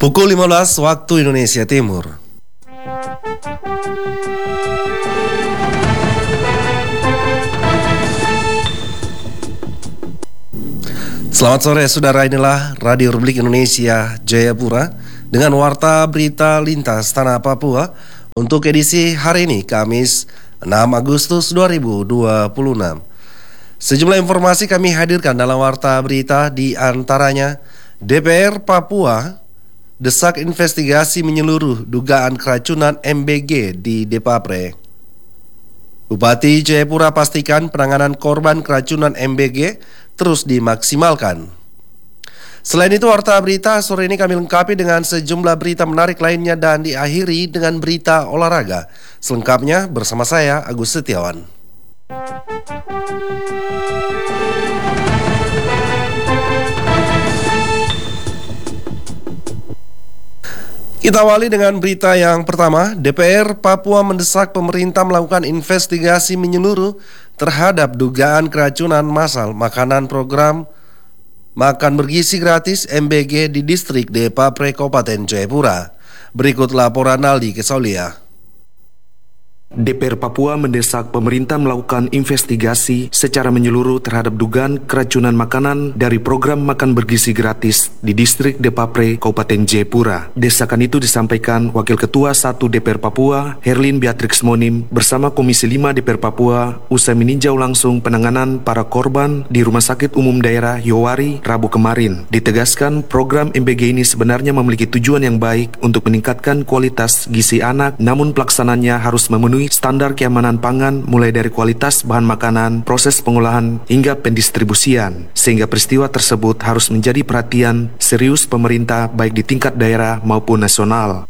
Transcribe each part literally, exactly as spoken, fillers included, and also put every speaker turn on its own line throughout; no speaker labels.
Pukul lima belas waktu Indonesia Timur. Selamat sore saudara, inilah Radio Republik Indonesia Jayapura dengan warta berita lintas tanah Papua untuk edisi hari ini Kamis enam Agustus dua ribu dua puluh enam. Sejumlah informasi kami hadirkan dalam warta berita, di antaranya D P R Papua desak investigasi menyeluruh dugaan keracunan M B G di Depapre. Bupati Jayapura pastikan penanganan korban keracunan M B G terus dimaksimalkan. Selain itu, warta berita sore ini kami lengkapi dengan sejumlah berita menarik lainnya dan diakhiri dengan berita olahraga. Selengkapnya bersama saya, Agus Setiawan. Kita awali dengan berita yang pertama. D P R Papua mendesak pemerintah melakukan investigasi menyeluruh terhadap dugaan keracunan massal makanan program makan bergizi gratis M B G di distrik Depapre, Kabupaten Jayapura. Berikut laporan Aldi Kesaulia.
D P R Papua mendesak pemerintah melakukan investigasi secara menyeluruh terhadap dugaan keracunan makanan dari program makan bergizi gratis di distrik Depapre, Kabupaten Jayapura. Desakan itu disampaikan Wakil Ketua satu D P R Papua, Herlin Beatrix Monim, bersama Komisi lima D P R Papua usai meninjau langsung penanganan para korban di Rumah Sakit Umum Daerah Yowari Rabu kemarin. Ditegaskan program M B G ini sebenarnya memiliki tujuan yang baik untuk meningkatkan kualitas gizi anak, namun pelaksananya harus memenuhi standar keamanan pangan mulai dari kualitas bahan makanan, proses pengolahan, hingga pendistribusian. Sehingga peristiwa tersebut harus menjadi perhatian serius pemerintah baik di tingkat daerah maupun nasional.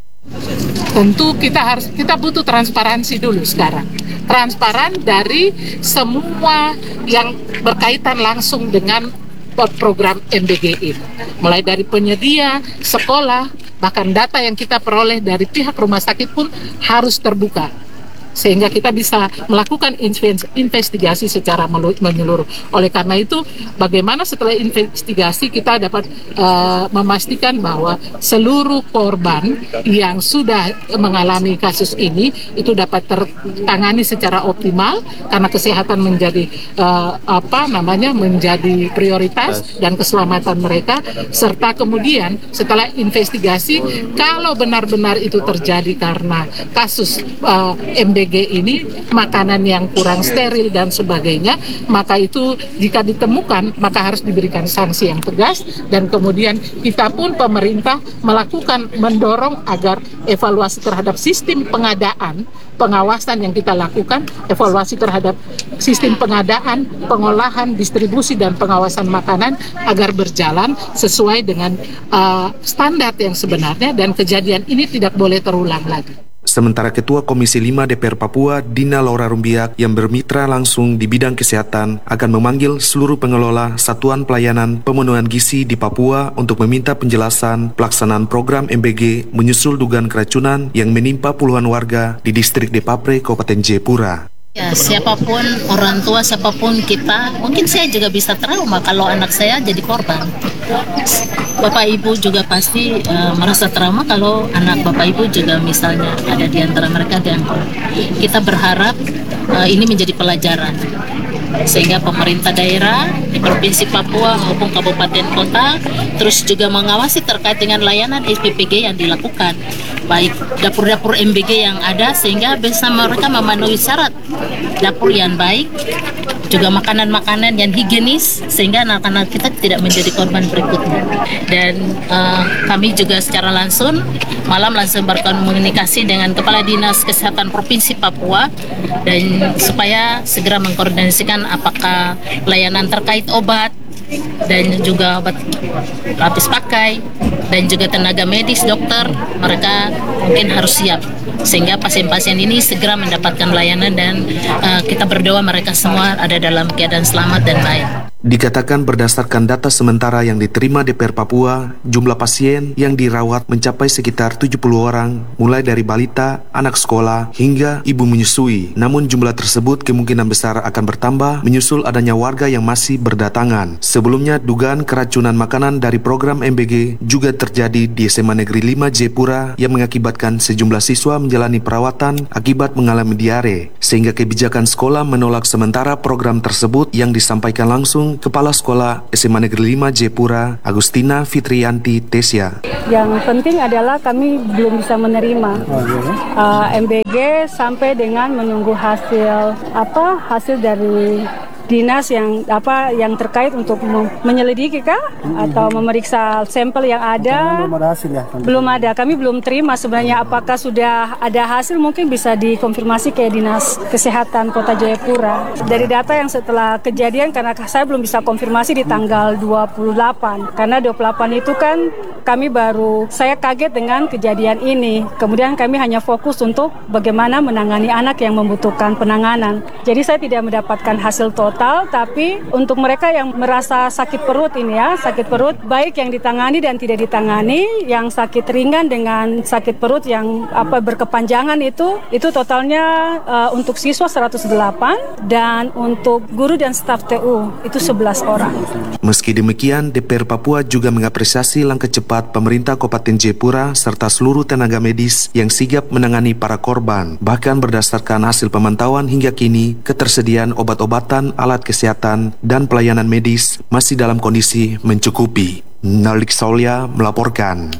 Tentu kita harus kita butuh transparansi dulu sekarang. Transparan dari semua yang berkaitan langsung dengan program M B G ini. Mulai dari penyedia, sekolah, bahkan data yang kita peroleh dari pihak rumah sakit pun harus terbuka, sehingga kita bisa melakukan investigasi secara menyeluruh. Oleh karena itu, bagaimana setelah investigasi kita dapat uh, memastikan bahwa seluruh korban yang sudah mengalami kasus ini itu dapat tertangani secara optimal, karena kesehatan menjadi uh, apa namanya menjadi prioritas dan keselamatan mereka. Serta kemudian setelah investigasi, kalau benar-benar itu terjadi karena kasus uh, M B G ini makanan yang kurang steril dan sebagainya, maka itu jika ditemukan maka harus diberikan sanksi yang tegas. Dan kemudian kita pun pemerintah melakukan mendorong agar evaluasi terhadap sistem pengadaan, pengawasan yang kita lakukan, evaluasi terhadap sistem pengadaan, pengolahan, distribusi dan pengawasan makanan agar berjalan sesuai dengan uh, standar yang sebenarnya, dan kejadian ini tidak boleh terulang lagi.
Sementara Ketua Komisi lima D P R Papua, Dina Laura Rumbiak, yang bermitra langsung di bidang kesehatan, akan memanggil seluruh pengelola Satuan Pelayanan Pemenuhan Gizi di Papua untuk meminta penjelasan pelaksanaan program M B G menyusul dugaan keracunan yang menimpa puluhan warga di distrik Depapre, Kabupaten Jayapura.
Ya, siapapun orang tua, siapapun kita, mungkin saya juga bisa trauma kalau anak saya jadi korban. Bapak Ibu juga pasti uh, merasa trauma kalau anak Bapak Ibu juga misalnya ada di antara mereka. Dan kita berharap uh, ini menjadi pelajaran, sehingga pemerintah daerah di Provinsi Papua maupun kabupaten kota terus juga mengawasi terkait dengan layanan S P P G yang dilakukan, baik dapur-dapur M B G yang ada, sehingga bisa mereka memenuhi syarat dapur yang baik, juga makanan-makanan yang higienis, sehingga anak-anak kita tidak menjadi korban berikutnya. Dan uh, kami juga secara langsung malam langsung berkomunikasi dengan Kepala Dinas Kesehatan Provinsi Papua, dan supaya segera mengkoordinasikan apakah layanan terkait obat dan juga obat lapis pakai dan juga tenaga medis, dokter, mereka mungkin harus siap sehingga pasien-pasien ini segera mendapatkan layanan, dan uh, kita berdoa mereka semua ada dalam keadaan selamat dan baik.
Dikatakan berdasarkan data sementara yang diterima D P R Papua, jumlah pasien yang dirawat mencapai sekitar tujuh puluh orang, mulai dari balita, anak sekolah, hingga ibu menyusui. Namun jumlah tersebut kemungkinan besar akan bertambah menyusul adanya warga yang masih berdatangan. Sebelumnya, dugaan keracunan makanan dari program M B G juga terjadi di S M A Negeri lima Jayapura yang mengakibatkan sejumlah siswa menjalani perawatan akibat mengalami diare, sehingga kebijakan sekolah menolak sementara program tersebut yang disampaikan langsung Kepala Sekolah S M A Negeri lima Jayapura, Agustina Fitrianti Tesya.
Yang penting adalah kami belum bisa menerima uh, M B G sampai dengan menunggu hasil apa hasil dari dinas yang apa yang terkait untuk menyelidiki kah hmm. atau memeriksa sampel yang ada. Belum ada hasil ya? Belum ada, kami belum terima sebenarnya apakah sudah ada hasil, mungkin bisa dikonfirmasi ke Dinas Kesehatan Kota Jayapura. Dari data yang setelah kejadian, karena saya belum bisa konfirmasi di tanggal dua puluh delapan, karena dua puluh delapan itu kan kami baru, saya kaget dengan kejadian ini. Kemudian kami hanya fokus untuk bagaimana menangani anak yang membutuhkan penanganan. Jadi saya tidak mendapatkan hasil total, tapi untuk mereka yang merasa sakit perut ini ya, sakit perut baik yang ditangani dan tidak ditangani, yang sakit ringan dengan sakit perut yang apa berkepanjangan itu, itu totalnya uh, untuk siswa seratus delapan dan untuk guru dan staf T U itu sebelas orang.
Meski demikian, D P R Papua juga mengapresiasi langkah cepat pemerintah Kabupaten Jayapura serta seluruh tenaga medis yang sigap menangani para korban. Bahkan berdasarkan hasil pemantauan hingga kini, ketersediaan obat-obatan, alat kesehatan, dan pelayanan medis masih dalam kondisi mencukupi. Nalik Saulia melaporkan.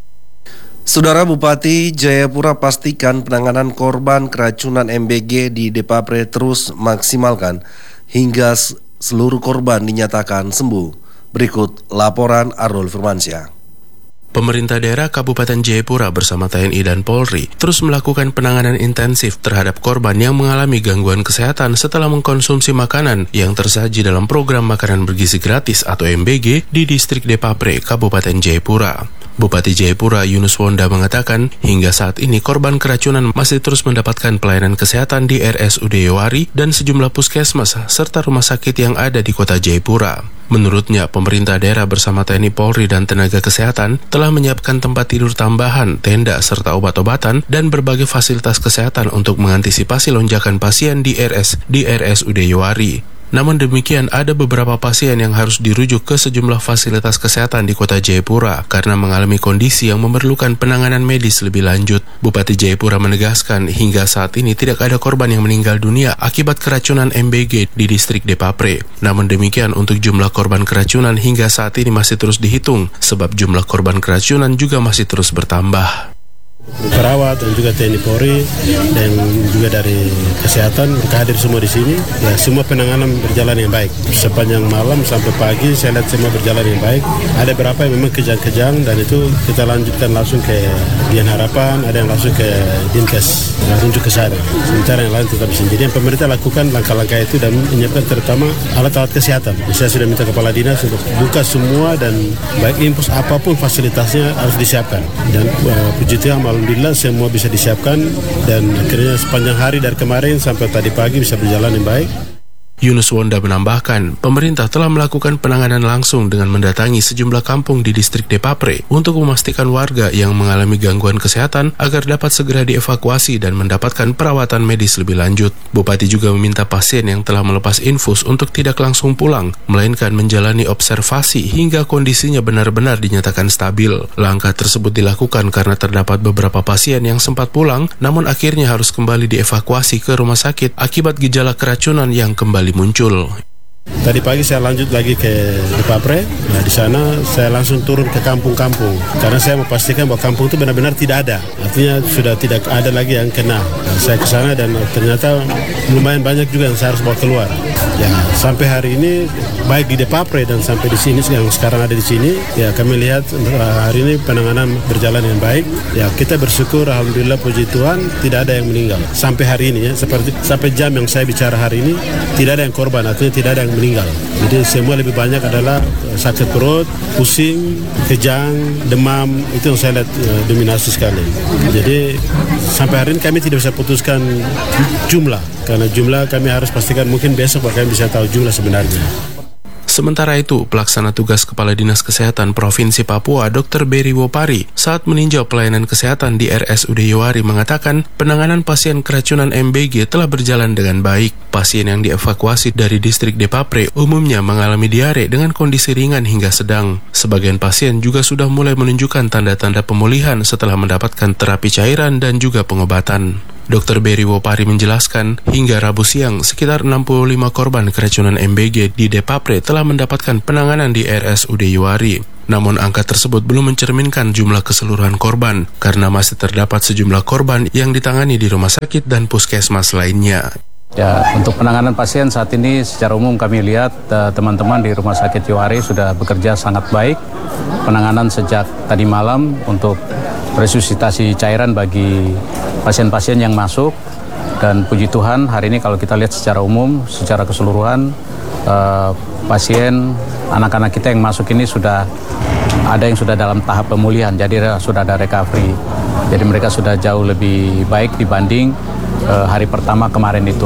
Saudara Bupati Jayapura pastikan penanganan korban keracunan M B G di Depapre terus maksimalkan hingga seluruh korban dinyatakan sembuh. Berikut laporan Arul Firmansyah.
Pemerintah daerah Kabupaten Jayapura bersama T N I dan Polri terus melakukan penanganan intensif terhadap korban yang mengalami gangguan kesehatan setelah mengkonsumsi makanan yang tersaji dalam program makanan bergizi gratis atau M B G di distrik Depapre, Kabupaten Jayapura. Bupati Jayapura Yunus Wonda mengatakan hingga saat ini korban keracunan masih terus mendapatkan pelayanan kesehatan di R S U D Yowari dan sejumlah puskesmas serta rumah sakit yang ada di kota Jayapura. Menurutnya, pemerintah daerah bersama T N I, Polri, dan tenaga kesehatan telah menyiapkan tempat tidur tambahan, tenda, serta obat-obatan dan berbagai fasilitas kesehatan untuk mengantisipasi lonjakan pasien di R S di R S U D Yowari. Namun demikian, ada beberapa pasien yang harus dirujuk ke sejumlah fasilitas kesehatan di kota Jayapura karena mengalami kondisi yang memerlukan penanganan medis lebih lanjut. Bupati Jayapura menegaskan hingga saat ini tidak ada korban yang meninggal dunia akibat keracunan M B G di distrik Depapre. Namun demikian, untuk jumlah korban keracunan hingga saat ini masih terus dihitung sebab jumlah korban keracunan juga masih terus bertambah.
Perawat dan juga T N I Polri dan juga dari kesehatan hadir semua di sini. Ya, semua penanganan berjalan yang baik. Sepanjang malam sampai pagi saya lihat semua berjalan yang baik. Ada beberapa yang memang kejang-kejang dan itu kita lanjutkan langsung ke Dian Harapan, ada yang langsung ke Dinkes, rujuk ke sana. Sementara yang lain tetap di sini. Jadi yang pemerintah lakukan langkah-langkah itu dan menyiapkan terutama alat-alat kesehatan. Saya sudah minta kepala dinas untuk buka semua dan baik infus apapun fasilitasnya harus disiapkan. Dan uh, puji Tuhan, alhamdulillah semua bisa disiapkan dan akhirnya sepanjang hari dari kemarin sampai tadi pagi bisa berjalan yang baik.
Yunus Wonda menambahkan, pemerintah telah melakukan penanganan langsung dengan mendatangi sejumlah kampung di distrik Depapre untuk memastikan warga yang mengalami gangguan kesehatan agar dapat segera dievakuasi dan mendapatkan perawatan medis lebih lanjut. Bupati juga meminta pasien yang telah melepas infus untuk tidak langsung pulang, melainkan menjalani observasi hingga kondisinya benar-benar dinyatakan stabil. Langkah tersebut dilakukan karena terdapat beberapa pasien yang sempat pulang, namun akhirnya harus kembali dievakuasi ke rumah sakit akibat gejala keracunan yang kembali muncul.
Tadi pagi saya lanjut lagi ke Depapre. Nah, di sana saya langsung turun ke kampung-kampung karena saya memastikan bahwa kampung itu benar-benar tidak ada. Artinya sudah tidak ada lagi yang kena. Nah, saya ke sana dan ternyata lumayan banyak juga yang saya harus bawa keluar. Ya, sampai hari ini baik di Depapre dan sampai di sini yang sekarang ada di sini, ya kami lihat hari ini penanganan berjalan yang baik. Ya, kita bersyukur alhamdulillah puji Tuhan tidak ada yang meninggal. Sampai hari ini ya, seperti sampai jam yang saya bicara hari ini tidak ada yang korban, artinya tidak ada yang meninggal. Jadi semua lebih banyak adalah sakit perut, pusing, kejang, demam, itu yang saya lihat uh, dominasi sekali. Jadi sampai hari ini kami tidak bisa putuskan jumlah, karena jumlah kami harus pastikan mungkin besok bahkan bisa tahu jumlah sebenarnya.
Sementara itu, pelaksana tugas Kepala Dinas Kesehatan Provinsi Papua, Dokter Berry Wopari, saat meninjau pelayanan kesehatan di R S U D Yowari mengatakan penanganan pasien keracunan M B G telah berjalan dengan baik. Pasien yang dievakuasi dari distrik Depapre umumnya mengalami diare dengan kondisi ringan hingga sedang. Sebagian pasien juga sudah mulai menunjukkan tanda-tanda pemulihan setelah mendapatkan terapi cairan dan juga pengobatan. Dokter Berry Wopari menjelaskan, hingga Rabu siang, sekitar enam puluh lima korban keracunan M B G di Depapre telah mendapatkan penanganan di R S U D Yowari. Namun angka tersebut belum mencerminkan jumlah keseluruhan korban, karena masih terdapat sejumlah korban yang ditangani di rumah sakit dan puskesmas lainnya.
Ya, untuk penanganan pasien saat ini secara umum kami lihat uh, teman-teman di Rumah Sakit Yowari sudah bekerja sangat baik. Penanganan sejak tadi malam untuk resusitasi cairan bagi pasien-pasien yang masuk, dan puji Tuhan hari ini kalau kita lihat secara umum, secara keseluruhan uh, pasien anak-anak kita yang masuk ini sudah ada yang sudah dalam tahap pemulihan, jadi sudah ada recovery. Jadi mereka sudah jauh lebih baik dibanding uh, hari pertama kemarin itu.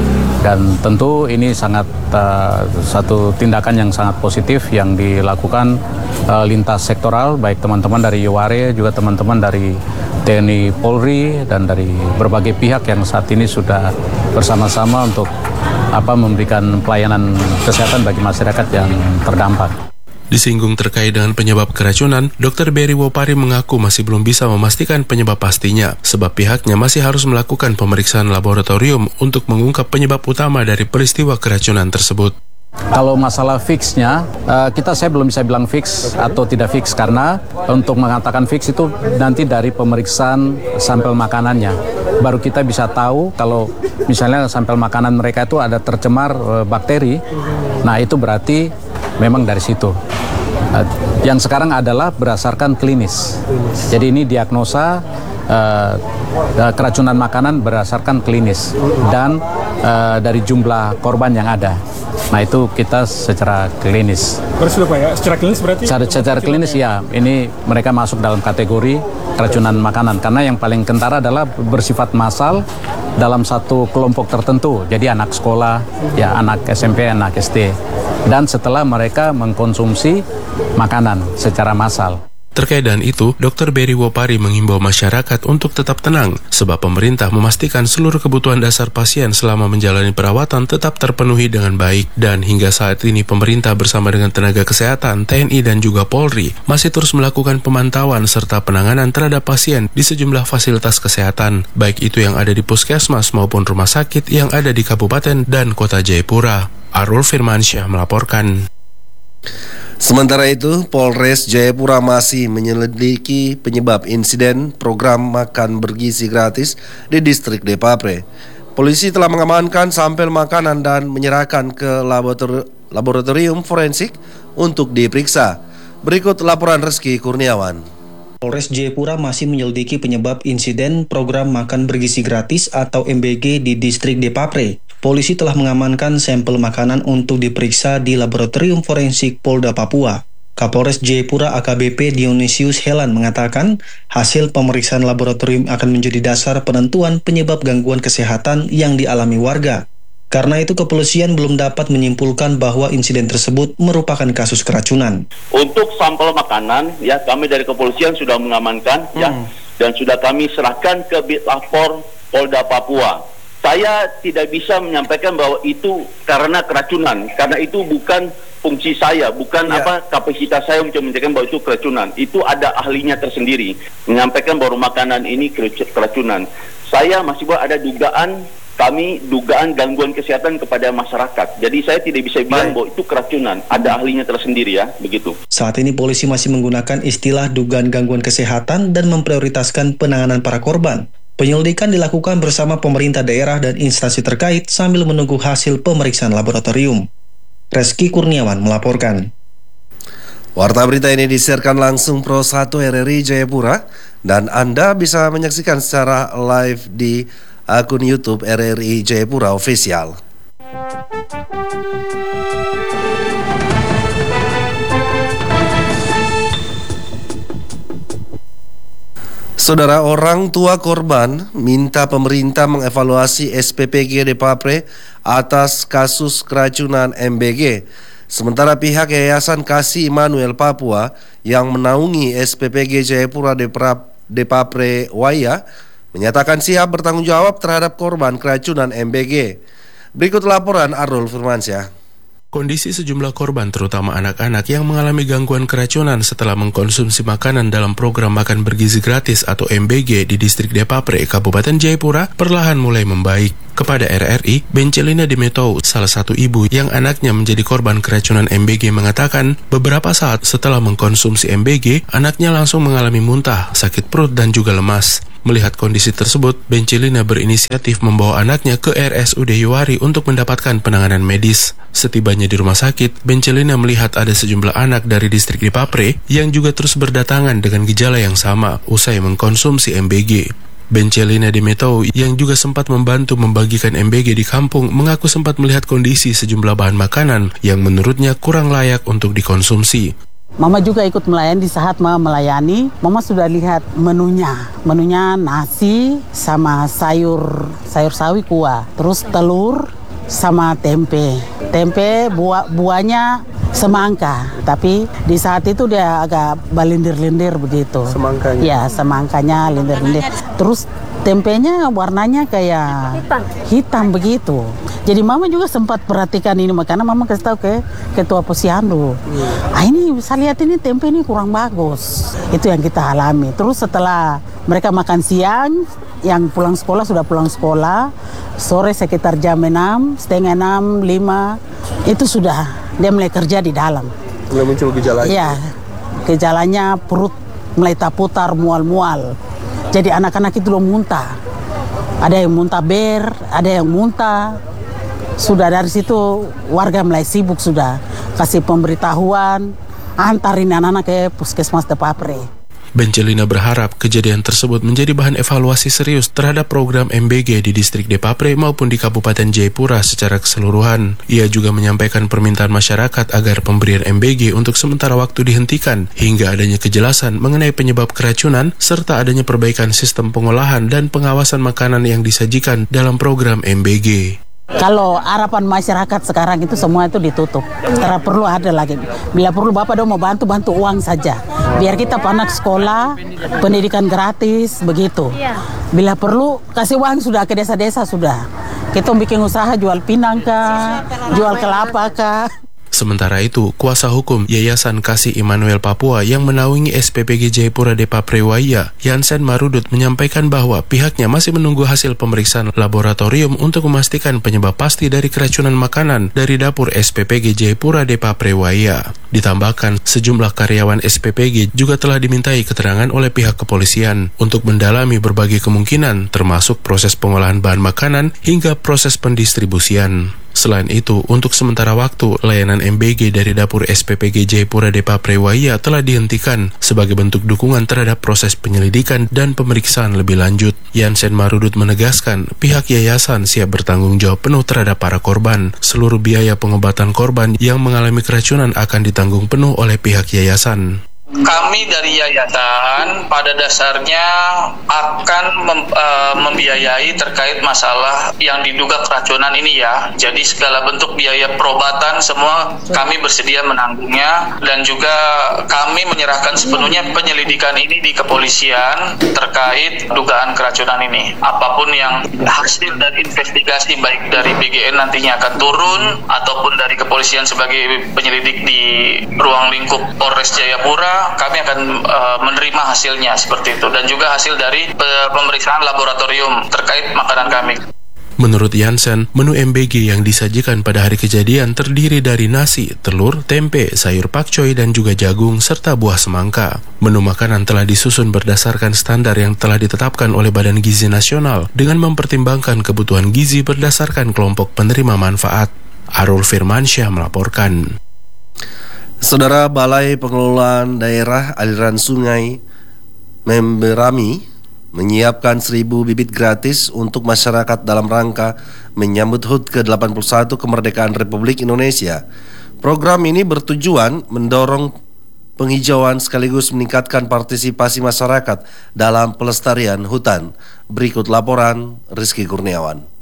Dan tentu ini sangat uh, satu tindakan yang sangat positif yang dilakukan uh, lintas sektoral, baik teman-teman dari Yowari, juga teman-teman dari T N I Polri, dan dari berbagai pihak yang saat ini sudah bersama-sama untuk apa memberikan pelayanan kesehatan bagi masyarakat yang terdampak.
Disinggung terkait dengan penyebab keracunan, Dokter Berry Wopari mengaku masih belum bisa memastikan penyebab pastinya, sebab pihaknya masih harus melakukan pemeriksaan laboratorium untuk mengungkap penyebab utama dari peristiwa keracunan tersebut.
Kalau masalah fixnya, kita saya belum bisa bilang fix atau tidak fix, karena untuk mengatakan fix itu nanti dari pemeriksaan sampel makanannya. Baru kita bisa tahu kalau misalnya sampel makanan mereka itu ada tercemar bakteri, nah itu berarti memang dari situ. Yang sekarang adalah berdasarkan klinis. Jadi ini diagnosa uh, keracunan makanan berdasarkan klinis dan uh, dari jumlah korban yang ada. Nah itu kita secara klinis.
Berarti Pak ya, secara klinis berarti?
Secara, secara klinis ya, ini mereka masuk dalam kategori keracunan makanan karena yang paling kentara adalah bersifat massal dalam satu kelompok tertentu. Jadi anak sekolah, ya anak S M P, anak S D. Dan setelah mereka mengkonsumsi makanan secara massal.
Terkait dengan itu, Dokter Berry Wopari menghimbau masyarakat untuk tetap tenang, sebab pemerintah memastikan seluruh kebutuhan dasar pasien selama menjalani perawatan tetap terpenuhi dengan baik. Dan hingga saat ini pemerintah bersama dengan tenaga kesehatan, T N I dan juga Polri masih terus melakukan pemantauan serta penanganan terhadap pasien di sejumlah fasilitas kesehatan, baik itu yang ada di puskesmas maupun rumah sakit yang ada di Kabupaten dan Kota Jayapura. Arul Firmansyah melaporkan.
Sementara itu, Polres Jayapura masih menyelidiki penyebab insiden program makan bergizi gratis di distrik Depapre. Polisi telah mengamankan sampel makanan dan menyerahkan ke laborator- laboratorium forensik untuk diperiksa. Berikut laporan Reski Kurniawan.
Polres Jayapura masih menyelidiki penyebab insiden program makan bergizi gratis atau M B G di distrik Depapre. Polisi telah mengamankan sampel makanan untuk diperiksa di Laboratorium Forensik Polda Papua. Kapolres Jayapura A K B P Dionysius Helan mengatakan, hasil pemeriksaan laboratorium akan menjadi dasar penentuan penyebab gangguan kesehatan yang dialami warga. Karena itu kepolisian belum dapat menyimpulkan bahwa insiden tersebut merupakan kasus keracunan.
Untuk sampel makanan, ya kami dari kepolisian sudah mengamankan, hmm. ya, dan sudah kami serahkan ke Bitlapor Polda Papua. Saya tidak bisa menyampaikan bahwa itu karena keracunan, karena itu bukan fungsi saya, bukan ya. apa kapasitas saya untuk menyampaikan bahwa itu keracunan. Itu ada ahlinya tersendiri menyampaikan bahwa makanan ini keracunan. Saya masih buat ada dugaan, kami dugaan gangguan kesehatan kepada masyarakat. Jadi saya tidak bisa bilang Baik. bahwa itu keracunan, ada ahlinya tersendiri ya, begitu.
Saat ini polisi masih menggunakan istilah dugaan gangguan kesehatan dan memprioritaskan penanganan para korban. Penyelidikan dilakukan bersama pemerintah daerah dan instansi terkait sambil menunggu hasil pemeriksaan laboratorium. Reski Kurniawan melaporkan.
Warta berita ini disiarkan langsung Pro satu R R I Jayapura dan Anda bisa menyaksikan secara live di akun YouTube R R I Jayapura Official. Saudara, orang tua korban minta pemerintah mengevaluasi S P P G Depapre atas kasus keracunan M B G. Sementara pihak Yayasan Kasih Immanuel Papua yang menaungi S P P G Jayapura Depapre Waya menyatakan siap bertanggung jawab terhadap korban keracunan M B G. Berikut laporan Arul Firmansyah.
Kondisi sejumlah korban, terutama anak-anak yang mengalami gangguan keracunan setelah mengkonsumsi makanan dalam program makan bergizi gratis atau M B G di distrik Depapre, Kabupaten Jayapura, perlahan mulai membaik. Kepada R R I, Bencelina Dimetou, salah satu ibu yang anaknya menjadi korban keracunan M B G, mengatakan beberapa saat setelah mengkonsumsi M B G, anaknya langsung mengalami muntah, sakit perut, dan juga lemas. Melihat kondisi tersebut, Bencelina berinisiatif membawa anaknya ke R S U D Yuari untuk mendapatkan penanganan medis. Setibanya di rumah sakit, Bencelina melihat ada sejumlah anak dari distrik Depapre yang juga terus berdatangan dengan gejala yang sama usai mengkonsumsi M B G. Bencelina Dimetou yang juga sempat membantu membagikan M B G di kampung mengaku sempat melihat kondisi sejumlah bahan makanan yang menurutnya kurang layak untuk dikonsumsi.
Mama juga ikut melayani. Di saat Mama melayani, Mama sudah lihat menunya. Menunya nasi sama sayur sayur sawi kuah, terus telur sama tempe. Tempe buah buahnya semangka, tapi di saat itu dia agak balindir-lindir begitu.
Semangkanya?
Ya, semangkanya lindir-lindir. Terus tempenya warnanya kayak hitam, hitam begitu. Jadi Mama juga sempat perhatikan ini, makanya Mama kasih tahu ke Ketua Posyandu. Hmm. Ah, ini bisa lihat ini tempe ini kurang bagus. Itu yang kita alami. Terus setelah mereka makan siang, yang pulang sekolah sudah pulang sekolah, sore sekitar jam enam, setengah enam, lima, itu sudah dia mulai kerja di dalam.
Mulai muncul gejala?
Iya, gejalanya perut mulai taputar, mual-mual. Jadi anak-anak itu lo muntah. Ada yang muntah ber, ada yang muntah. Sudah dari situ warga mulai sibuk sudah. Kasih pemberitahuan, antarin anak-anak ke puskesmas Depapre.
Bencelina berharap kejadian tersebut menjadi bahan evaluasi serius terhadap program M B G di distrik Depapre maupun di Kabupaten Jayapura secara keseluruhan. Ia juga menyampaikan permintaan masyarakat agar pemberian M B G untuk sementara waktu dihentikan hingga adanya kejelasan mengenai penyebab keracunan serta adanya perbaikan sistem pengolahan dan pengawasan makanan yang disajikan dalam program M B G.
Kalau harapan masyarakat sekarang itu semua itu ditutup. Tidak perlu ada lagi. Bila perlu Bapak dong mau bantu-bantu uang saja. Biar kita anak sekolah, pendidikan gratis, begitu. Bila perlu kasih uang sudah ke desa-desa sudah. Kita bikin usaha jual pinang kah, jual kelapa kah.
Sementara itu, kuasa hukum Yayasan Kasih Immanuel Papua yang menaungi S P P G Jayapura Depapre Waya, Yansen Marudut, menyampaikan bahwa pihaknya masih menunggu hasil pemeriksaan laboratorium untuk memastikan penyebab pasti dari keracunan makanan dari dapur S P P G Jayapura Depapre Waya. Ditambahkan, sejumlah karyawan S P P G juga telah dimintai keterangan oleh pihak kepolisian untuk mendalami berbagai kemungkinan, termasuk proses pengolahan bahan makanan hingga proses pendistribusian. Selain itu, untuk sementara waktu, layanan M B G dari dapur S P P G Jayapura Depapre Waya telah dihentikan sebagai bentuk dukungan terhadap proses penyelidikan dan pemeriksaan lebih lanjut. Yansen Marudut menegaskan, pihak yayasan siap bertanggung jawab penuh terhadap para korban. Seluruh biaya pengobatan korban yang mengalami keracunan akan ditanggung penuh oleh pihak yayasan.
Kami dari yayasan pada dasarnya akan mem, uh, membiayai terkait masalah yang diduga keracunan ini ya. Jadi segala bentuk biaya perobatan semua kami bersedia menanggungnya, dan juga kami menyerahkan sepenuhnya penyelidikan ini di kepolisian terkait dugaan keracunan ini. Apapun yang hasil dari investigasi baik dari B G N nantinya akan turun ataupun dari kepolisian sebagai penyelidik di ruang lingkup Polres Jayapura, kami akan uh, menerima hasilnya seperti itu, dan juga hasil dari uh, pemeriksaan laboratorium terkait makanan kami.
Menurut Yansen, menu M B G yang disajikan pada hari kejadian terdiri dari nasi, telur, tempe, sayur pakcoy, dan juga jagung, serta buah semangka. Menu makanan telah disusun berdasarkan standar yang telah ditetapkan oleh Badan Gizi Nasional dengan mempertimbangkan kebutuhan gizi berdasarkan kelompok penerima manfaat. Arul Firmansyah melaporkan.
Saudara, Balai Pengelolaan Daerah Aliran Sungai Memberami menyiapkan seribu bibit gratis untuk masyarakat dalam rangka menyambut H U T ke delapan puluh satu kemerdekaan Republik Indonesia. Program ini bertujuan mendorong penghijauan sekaligus meningkatkan partisipasi masyarakat dalam pelestarian hutan. Berikut laporan Rizky Kurniawan.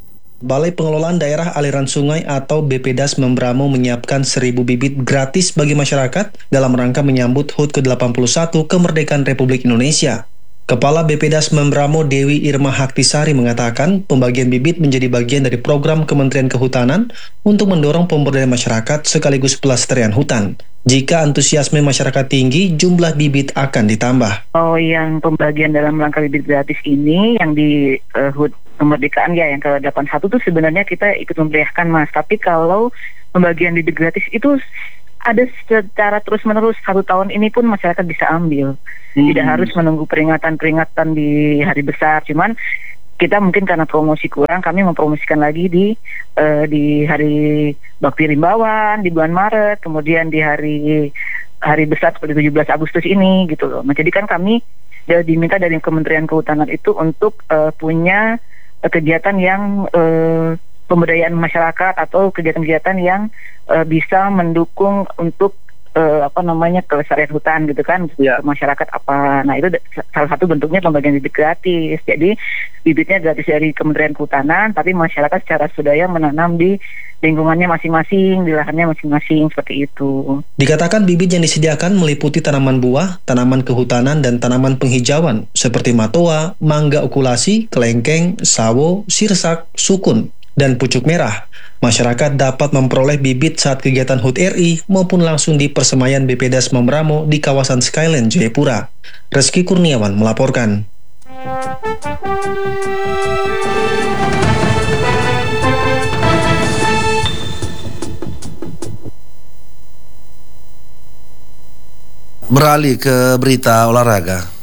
Balai Pengelolaan Daerah Aliran Sungai atau B P D A S Membramo menyiapkan seribu bibit gratis bagi masyarakat dalam rangka menyambut H U T ke delapan puluh satu kemerdekaan Republik Indonesia. Kepala B P D A S Membramo Dewi Irma Haktisari mengatakan pembagian bibit menjadi bagian dari program Kementerian Kehutanan untuk mendorong pemberdayaan masyarakat sekaligus pelestarian hutan. Jika antusiasme masyarakat tinggi, jumlah bibit akan ditambah.
Oh, yang pembagian dalam rangka bibit gratis ini yang di uh, H U T kemerdekaan ya yang ke delapan puluh satu tuh sebenarnya kita ikut memeriahkan, Mas. Tapi kalau pembagian bibit gratis itu ada secara terus-menerus, satu tahun ini pun masyarakat bisa ambil. Hmm. Tidak harus menunggu peringatan-peringatan di hari besar. Cuman kita mungkin karena promosi kurang, kami mempromosikan lagi di uh, di hari Bakti Rimbawan di bulan Maret, kemudian di hari hari besar seperti tujuh belas Agustus ini gitu loh. Nah, jadi kan kami diminta dari Kementerian Kehutanan itu untuk uh, punya uh, kegiatan yang uh, pemberdayaan masyarakat atau kegiatan-kegiatan yang uh, bisa mendukung untuk Uh, apa namanya kelestarian hutan gitu kan, ya. Masyarakat apa. Nah, itu salah satu bentuknya pembagian bibit gratis. Jadi bibitnya gratis dari Kementerian Kehutanan, tapi masyarakat secara swadaya menanam di lingkungannya masing-masing, di lahannya masing-masing, seperti itu.
Dikatakan bibit yang disediakan meliputi tanaman buah, tanaman kehutanan, dan tanaman penghijauan seperti matoa, mangga okulasi, kelengkeng, sawo, sirsak, sukun, dan pucuk merah. Masyarakat dapat memperoleh bibit saat kegiatan H U T R I maupun langsung di Persemayan B P D A S Membramo di kawasan Skyland, Jayapura. Reski Kurniawan melaporkan.
Beralih ke berita olahraga.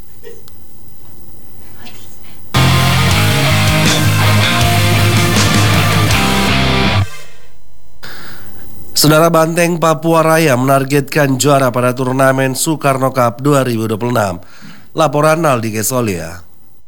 Saudara, Banteng Papua Raya menargetkan juara pada turnamen Soekarno Cup dua ribu dua puluh enam. Laporan Naldi Kesolia.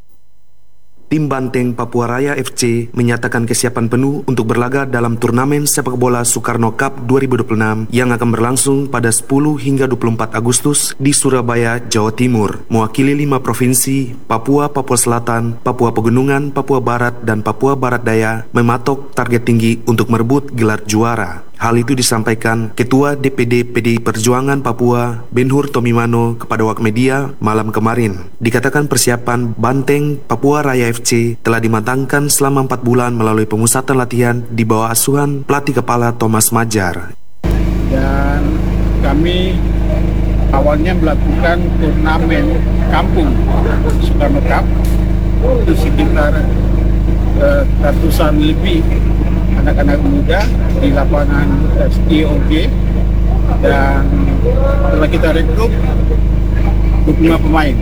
Tim Banteng Papua Raya F C menyatakan kesiapan penuh untuk berlaga dalam turnamen sepak bola Soekarno Cup dua ribu dua puluh enam yang akan berlangsung pada sepuluh hingga dua puluh empat Agustus di Surabaya, Jawa Timur. Mewakili lima provinsi, Papua, Papua Selatan, Papua Pegunungan, Papua Barat, dan Papua Barat Daya mematok target tinggi untuk merebut gelar juara. Hal itu disampaikan Ketua D P D P D I Perjuangan Papua, Ben-Hur Tomimano, kepada awak media malam kemarin. Dikatakan persiapan Banteng Papua Raya F C telah dimatangkan selama empat bulan melalui pemusatan latihan di bawah asuhan pelatih kepala Thomas Majar.
Dan kami awalnya melakukan turnamen kampung Soekarno Cup itu sekitar uh, ratusan lebih anak-anak muda di lapangan S T O G, dan setelah kita rekrut dua puluh lima pemain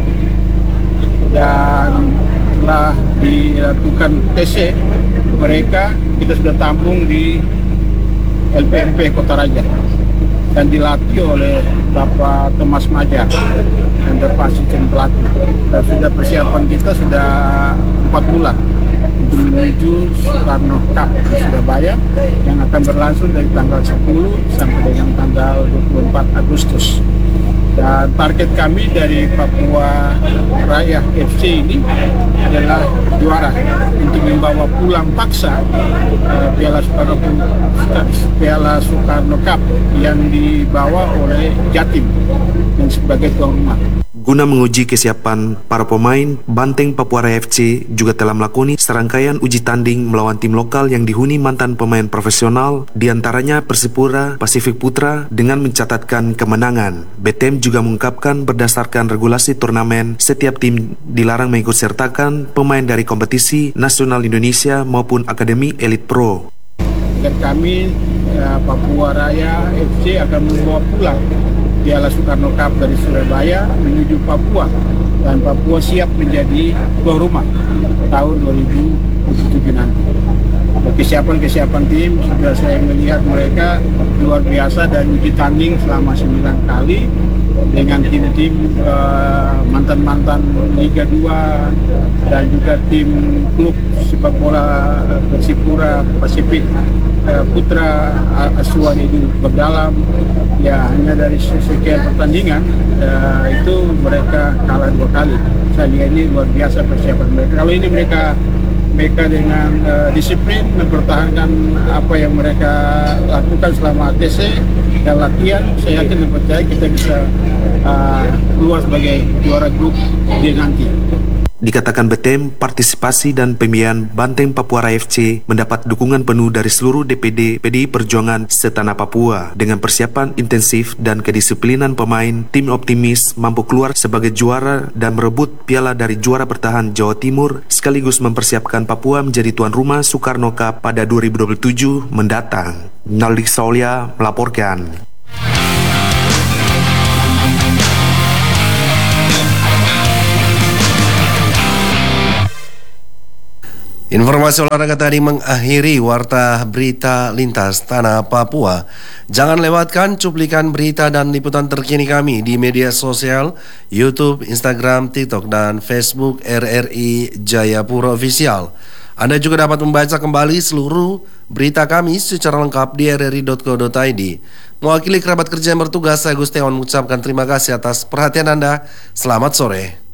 dan setelah dilakukan T C mereka, kita sudah tampung di L P M P Kota Raja dan dilatih oleh Bapak Thomas Majar dan Bapak asisten pelatih. Dan sudah persiapan kita sudah empat bulan untuk menuju Soekarno Cup di Surabaya yang akan berlangsung dari tanggal sepuluh sampai dengan tanggal dua puluh empat Agustus. Dan target kami dari Papua Raya F C ini adalah juara untuk membawa pulang paksa uh, Piala Soekarno Piala Soekarno Cup yang dibawa oleh Jatim dan sebagai tuan rumah.
Guna menguji kesiapan para pemain, Banteng Papua Raya F C juga telah melakoni serangkaian uji tanding melawan tim lokal yang dihuni mantan pemain profesional, diantaranya Persipura, Pasifik Putra, dengan mencatatkan kemenangan. B T M juga mengungkapkan berdasarkan regulasi turnamen, setiap tim dilarang mengikutsertakan pemain dari kompetisi nasional Indonesia maupun Akademi Elite Pro.
Dan kami ya, Papua Raya F C akan membawa pulang Piala Soekarno Cup dari Surabaya menuju Papua, dan Papua siap menjadi tuan rumah tahun dua ribu dua puluh tujuh nanti. Kesiapan-kesiapan tim sudah saya melihat mereka luar biasa dan uji tanding selama sembilan kali dengan tim-tim uh, mantan-mantan Liga dua dan juga tim klub sepak bola Persipura, Pasifik uh, Putra, Asuhan itu berdalam. Ya, hanya dari sekian pertandingan uh, itu mereka kalah dua kali. Saya lihat ini luar biasa persiapan mereka. Kalau ini mereka mereka dengan uh, disiplin mempertahankan apa yang mereka lakukan selama A T C dan latihan. Saya yakin dan percaya kita bisa uh, keluar sebagai juara grup D nanti.
Dikatakan B T M, partisipasi dan pemilihan Banteng Papuara F C mendapat dukungan penuh dari seluruh D P D P D I Perjuangan setanah Papua. Dengan persiapan intensif dan kedisiplinan pemain, tim optimis mampu keluar sebagai juara dan merebut piala dari juara bertahan Jawa Timur, sekaligus mempersiapkan Papua menjadi tuan rumah Soekarno Cup pada dua ribu dua puluh tujuh mendatang. Naldik Saulia melaporkan.
Informasi olahraga tadi mengakhiri Warta Berita Lintas Tanah Papua. Jangan lewatkan cuplikan berita dan liputan terkini kami di media sosial YouTube, Instagram, TikTok, dan Facebook R R I Jayapura Official. Anda juga dapat membaca kembali seluruh berita kami secara lengkap di r r i dot co dot i d. Mewakili kerabat kerja yang bertugas, saya Gustiawan mengucapkan terima kasih atas perhatian Anda. Selamat sore.